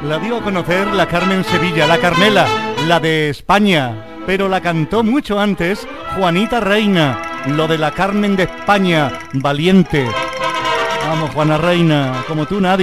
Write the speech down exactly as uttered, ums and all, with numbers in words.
La dio a conocer la Carmen Sevilla, la Carmela, la de España, pero la cantó mucho antes Juanita Reina, lo de la Carmen de España, valiente. Vamos, Juana Reina, como tú nadie.